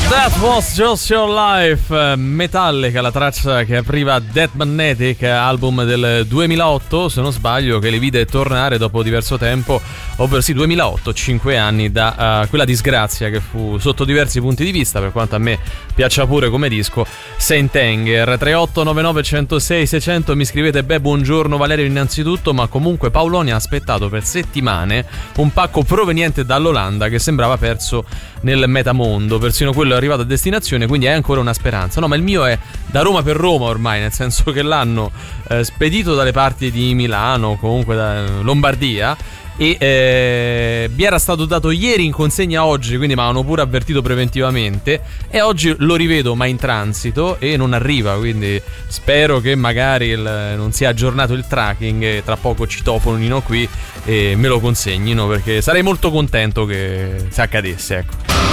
That was just your life, Metallica, la traccia che apriva Dead Magnetic, album del 2008, se non sbaglio, che li vide tornare dopo diverso tempo, ovvero sì 2008, 5 anni da quella disgrazia che fu sotto diversi punti di vista, per quanto a me piaccia pure come disco, Saint Anger. 3899 106 600, mi scrivete: beh, buongiorno Valerio innanzitutto, ma comunque Paoloni ha aspettato per settimane un pacco proveniente dall'Olanda che sembrava perso nel metamondo, persino quello è arrivato a destinazione, quindi è ancora una speranza. No, ma il mio è da Roma per Roma ormai, nel senso che l'hanno spedito dalle parti di Milano, comunque da Lombardia, e mi era stato dato ieri in consegna oggi, quindi mi avevano pure avvertito preventivamente, e oggi lo rivedo ma in transito e non arriva, quindi spero che magari non sia aggiornato il tracking e tra poco citofonino qui e me lo consegnino, perché sarei molto contento che se accadesse, ecco.